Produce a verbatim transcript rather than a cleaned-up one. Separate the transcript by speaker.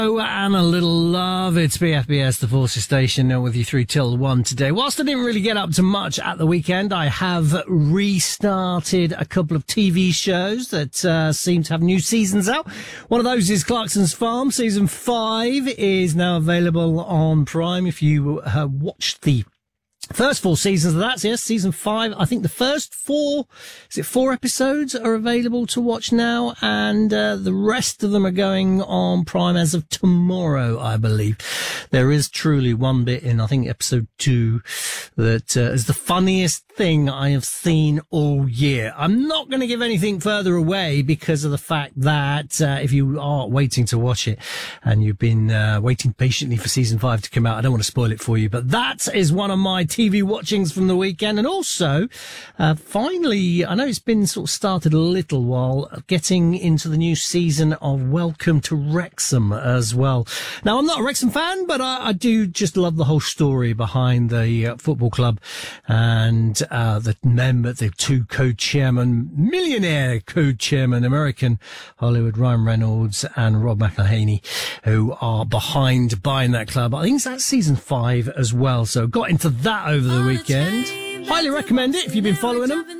Speaker 1: Oh, and a little love. It's B F B S, the Forces Station, now with you through till one today. Whilst I didn't really get up to much at the weekend, I have restarted a couple of T V shows that uh, seem to have new seasons out. One of those is Clarkson's Farm. Season five is now available on Prime. If you uh, watched the first four seasons of that, yes, season five, I think the first four, is it four episodes are available to watch now, and uh, the rest of them are going on Prime as of tomorrow, I believe. There is truly one bit in, I think, episode two that uh, is the funniest thing I have seen all year. I'm not going to give anything further away because of the fact that uh, if you are waiting to watch it and you've been uh, waiting patiently for season five to come out, I don't want to spoil it for you, but that is one of my T V watchings from the weekend. And also, uh, finally, I know it's been sort of started a little while, getting into the new season of Welcome to Wrexham as well. Now, I'm not a Wrexham fan, but I, I do just love the whole story behind the uh, football club and uh, the member, the two co-chairman, millionaire co-chairman, American Hollywood, Ryan Reynolds and Rob McElhenney, who are behind buying that club. I think that's season five as well. So got into that over the weekend. Highly recommend it if you've been following them.